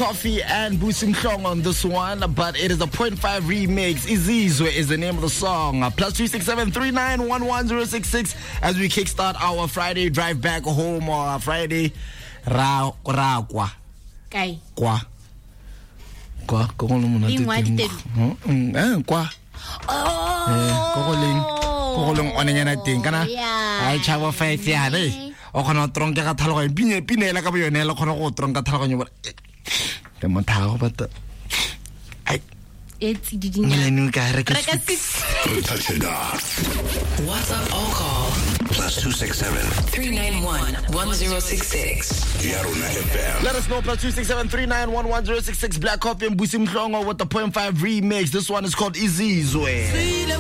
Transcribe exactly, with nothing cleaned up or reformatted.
Coffee and Busim Song on this one, but it is a point five remix. Izizwe is the name of the song. Plus two six seven three nine one one zero six six as we kickstart our Friday drive back home or our Friday ra ra kwa. Kai. Kwa. Kwa ko go mona teng. Mm eh kwa. Oh. Eh ko go leng ko go leng one nyana teng kana. Ai chawa five ya le. O khona tronka ka tlhaloganyo pine pinela ka bo yone le khona go tronka tlhaloganyo ba ke mothago but ai it's didinya milenu ka re ka touch it off. WhatsApp or call plus two six seven three nine one one zero six six. Let us know plus two six seven three nine one one zero six six. Black Coffee and Busim Mhlongo with the point five remix. This one is called Izizwe.